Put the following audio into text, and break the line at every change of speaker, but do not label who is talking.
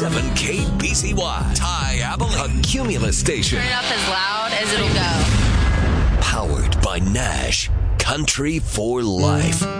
101.7 KBCY. Ty Abilene. A Cumulus station.
Turn it up as loud as it'll go.
Powered by Nash. Country for life.